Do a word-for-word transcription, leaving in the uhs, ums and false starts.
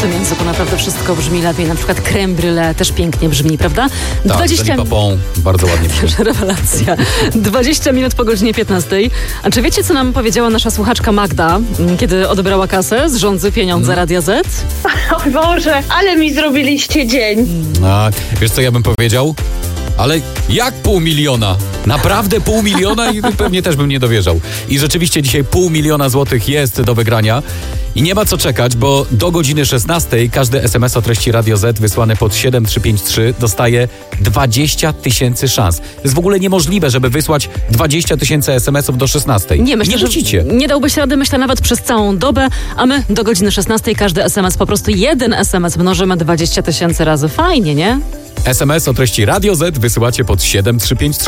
tym języku naprawdę wszystko brzmi lepiej. Na przykład crème brûlée też pięknie brzmi, prawda? Tak, dwadzieścia popą, bardzo ładnie brzmi. Rewelacja. dwadzieścia minut po godzinie piętnastej. A czy wiecie, co nam powiedziała nasza słuchaczka Magda, kiedy odebrała kasę z rządzy pieniądze hmm. Radia Z? O Boże, ale mi zrobiliście dzień. A, wiesz, co ja bym powiedział? Ale jak pół miliona? Naprawdę pół miliona? I pewnie też bym nie dowierzał. I rzeczywiście dzisiaj pół miliona złotych jest do wygrania. I nie ma co czekać, bo do godziny szesnastej każdy es em es o treści Radio Z wysłany pod siedem trzy pięć trzy dostaje dwadzieścia tysięcy szans. To jest w ogóle niemożliwe, żeby wysłać dwadzieścia tysięcy es em esów do szesnastej. Nie, myślę, nie że musicie. Nie dałbyś rady, myślę, nawet przez całą dobę, a my do godziny szesnastej każdy es em es, po prostu jeden es em es mnożymy dwadzieścia tysięcy razy. Fajnie, nie? es em es o treści Radio Z wysyłacie pod siedem trzy pięć trzy.